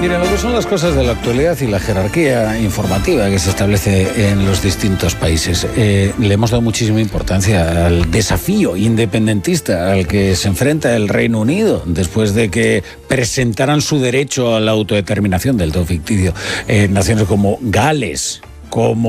Miren, lo que son las cosas de la actualidad y la jerarquía informativa que se establece en los distintos países. Le hemos dado muchísima importancia al desafío independentista al que se enfrenta el Reino Unido después de que presentaran su derecho a la autodeterminación del todo ficticio. Naciones como Gales, como